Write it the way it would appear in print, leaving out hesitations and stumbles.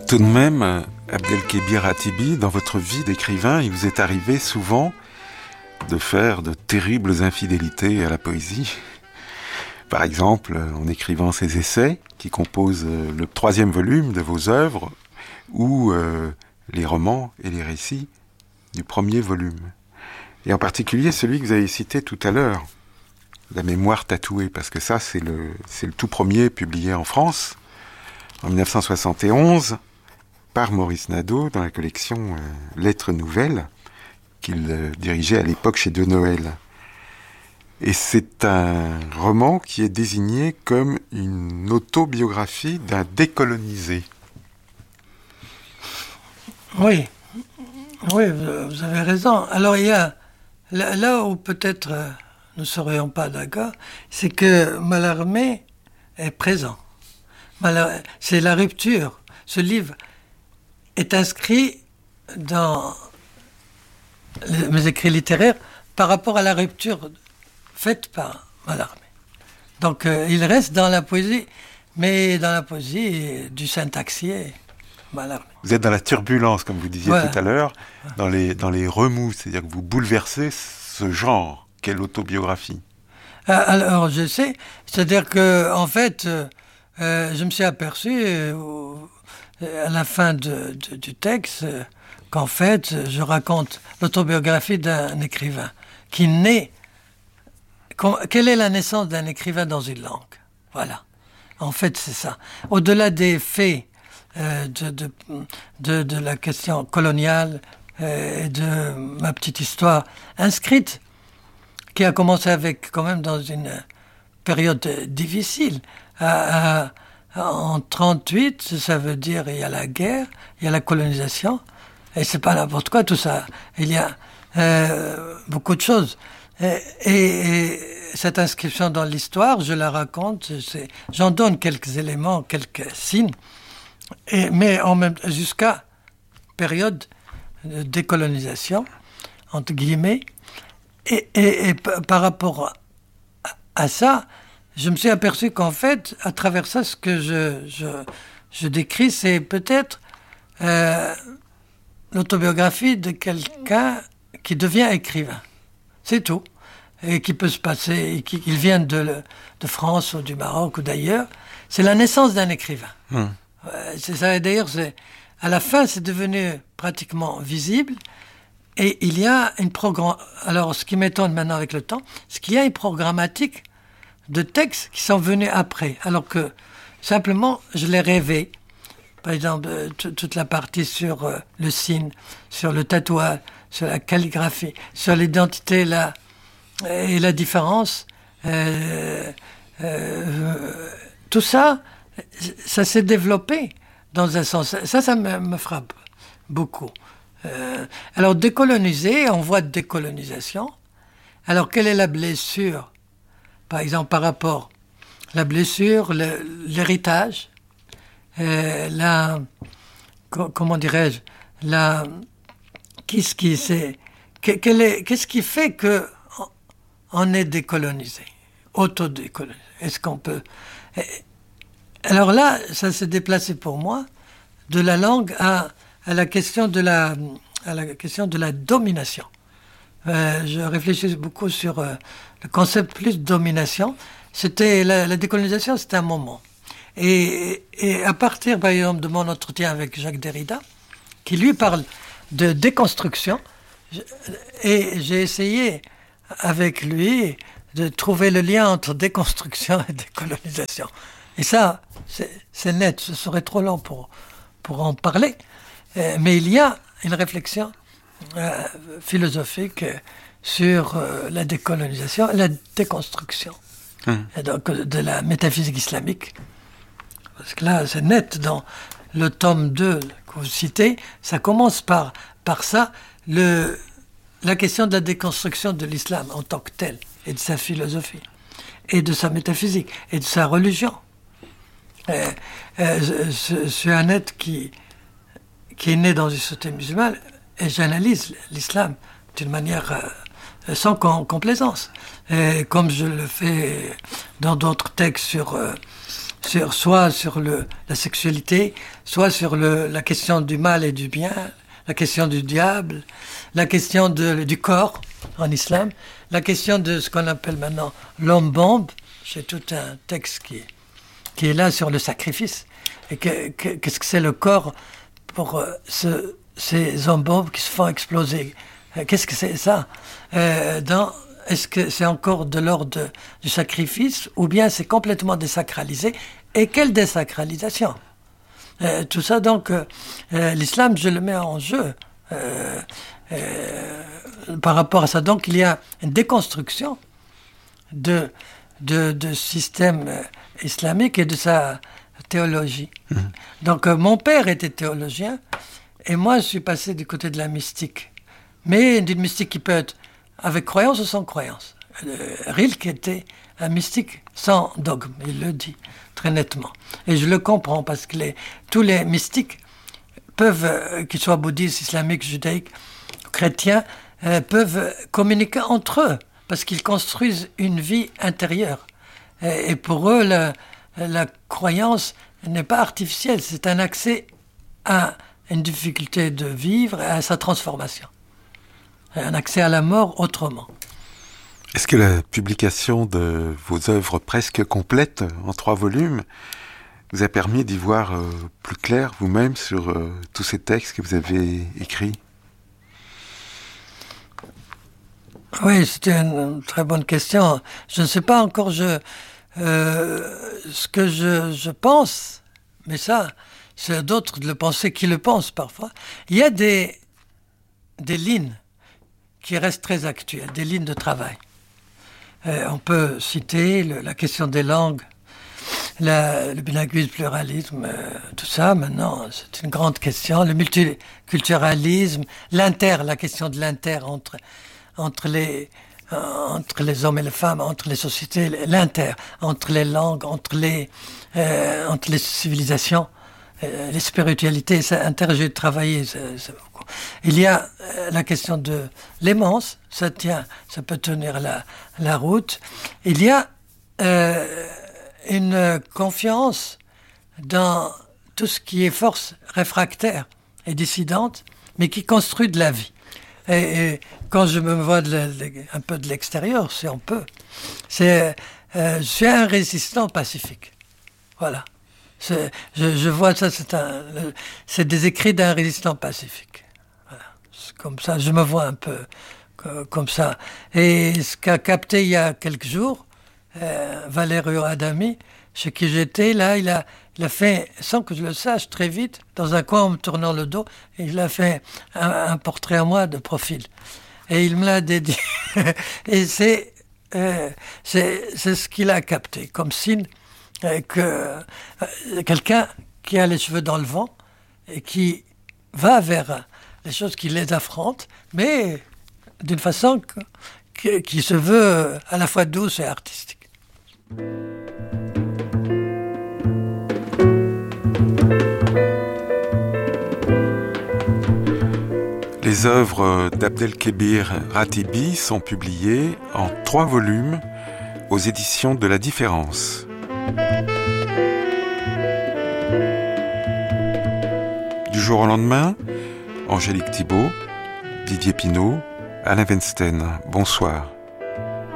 Tout de même, Abdelkébir Atibi, dans votre vie d'écrivain, il vous est arrivé souvent de faire de terribles infidélités à la poésie. Par exemple, en écrivant ces essais qui composent le 3e volume de vos œuvres ou les romans et les récits du 1er volume. Et en particulier celui que vous avez cité tout à l'heure, La mémoire tatouée, parce que ça, c'est le tout premier publié en France, en 1971, par Maurice Nadeau, dans la collection Lettres Nouvelles, qu'il dirigeait à l'époque chez De Noël. Et c'est un roman qui est désigné comme une autobiographie d'un décolonisé. Oui, oui, vous avez raison. Alors il y a, là où peut-être nous ne serions pas d'accord, c'est que Mallarmé est présent. C'est la rupture. Ce livre est inscrit dans mes écrits littéraires par rapport à la rupture faite par Mallarmé. Donc il reste dans la poésie, mais dans la poésie du syntaxier Mallarmé. Vous êtes dans la turbulence, comme vous disiez tout à l'heure, dans les remous, c'est-à-dire que vous bouleversez ce genre qu'est l'autobiographie. Alors je sais, c'est-à-dire que en fait, je me suis aperçu à la fin du texte qu'en fait, je raconte l'autobiographie d'un écrivain qui naît. Quelle est la naissance d'un écrivain dans une langue? Voilà. En fait, c'est ça. Au-delà des faits de la question coloniale et de ma petite histoire inscrite, qui a commencé avec quand même dans une période difficile. En 1938, ça veut dire il y a la guerre, il y a la colonisation, et c'est pas n'importe quoi tout ça. Il y a beaucoup de choses. Et cette inscription dans l'histoire, je la raconte, j'en donne quelques éléments, quelques signes, mais en même jusqu'à période de décolonisation, entre guillemets, et par rapport à ça, je me suis aperçu qu'en fait, à travers ça, ce que je décris, c'est peut-être l'autobiographie de quelqu'un qui devient écrivain. C'est tout. Et qui peut se passer, qu'il vienne de France ou du Maroc ou d'ailleurs. C'est la naissance d'un écrivain. C'est ça. Et d'ailleurs, à la fin, c'est devenu pratiquement visible. Et il y a une Alors, ce qui m'étonne maintenant avec le temps, c'est qu'il y a une programmatique de textes qui sont venus après. Alors que, simplement, je l'ai rêvé. Par exemple, toute la partie sur le signe, sur le tatouage, sur la calligraphie, sur l'identité et la différence. Tout ça, ça s'est développé dans un sens. Ça me frappe beaucoup. Alors, décoloniser, on voit décolonisation. Alors, quelle est la blessure? Par exemple, par rapport à la blessure, l'héritage, comment dirais-je, qu'est-ce qui fait que on est décolonisé, autodécolonisé? Est-ce qu'on peut... Alors là, ça s'est déplacé pour moi de la langue à la question de la domination. Je réfléchis beaucoup sur le concept plus de domination. C'était la décolonisation, c'était un moment. Et à partir, par exemple, de mon entretien avec Jacques Derrida, qui lui parle de déconstruction, et j'ai essayé avec lui de trouver le lien entre déconstruction et décolonisation. Et ça, c'est net, ce serait trop long pour en parler. Mais il y a une réflexion philosophique sur la décolonisation et la déconstruction et donc, de la métaphysique islamique. Parce que là, c'est net, dans le tome 2 que vous citez, ça commence par ça, la question de la déconstruction de l'islam en tant que tel, et de sa philosophie, et de sa métaphysique, et de sa religion. Je suis un être qui est né dans une société musulmane, et j'analyse l'islam d'une manière sans complaisance. Et comme je le fais dans d'autres textes soit sur la sexualité, soit sur la question du mal et du bien, la question du diable, la question du corps en islam, la question de ce qu'on appelle maintenant l'homme-bombe. J'ai tout un texte qui est là sur le sacrifice. Et qu'est-ce que c'est le corps pour ces hommes-bombes qui se font exploser? Qu'est-ce que c'est ça? Est-ce que c'est encore de l'ordre du sacrifice ou bien c'est complètement désacralisé? Et quelle désacralisation? Tout ça, donc, l'islam, je le mets en jeu par rapport à ça. Donc, il y a une déconstruction de système islamique et de sa théologie. Donc, mon père était théologien et moi, je suis passé du côté de la mystique. Mais d'une mystique qui peut être avec croyance ou sans croyance. Rilke était un mystique sans dogme, il le dit très nettement. Et je le comprends parce que tous les mystiques peuvent, qu'ils soient bouddhistes, islamiques, judaïques, chrétiens, peuvent communiquer entre eux parce qu'ils construisent une vie intérieure. Et pour eux, la croyance n'est pas artificielle, c'est un accès à une difficulté de vivre et à sa transformation. Un accès à la mort autrement. Est-ce que la publication de vos œuvres presque complètes, en 3 volumes, vous a permis d'y voir plus clair vous-même sur tous ces textes que vous avez écrits? Oui, c'était une très bonne question. Je ne sais pas encore ce que je pense, mais ça, c'est à d'autres de le penser qui le pensent parfois. Il y a des lignes qui restent très actuelles, des lignes de travail. On peut citer la question des langues, le bilinguisme, le pluralisme, tout ça, maintenant, c'est une grande question. Le multiculturalisme, la question de l'inter entre les hommes et les femmes, entre les sociétés, l'inter, entre les langues, entre les civilisations, les spiritualités, ça j'ai travaillé. Il y a la question de l'aimance, ça peut tenir la route. Il y a une confiance dans tout ce qui est force réfractaire et dissidente, mais qui construit de la vie. Et quand je me vois un peu de l'extérieur, si on peut, je suis un résistant pacifique. Voilà. Je vois ça, c'est des écrits d'un résistant pacifique. Voilà. C'est comme ça, je me vois un peu comme ça. Et ce qu'a capté il y a quelques jours, Valerio Adami, chez qui j'étais, là, il a fait, sans que je le sache, très vite, dans un coin en me tournant le dos, et il a fait un portrait à moi de profil. Et il me l'a dédié. Et c'est ce qu'il a capté, comme signe que quelqu'un qui a les cheveux dans le vent et qui va vers les choses qui les affrontent, mais d'une façon qui se veut à la fois douce et artistique. Les œuvres d'Abdelkébir Ratibi sont publiées en 3 volumes aux éditions de La Différence. Du jour au lendemain, Angélique Thibault, Didier Pinault, Alain Weinstein. Bonsoir.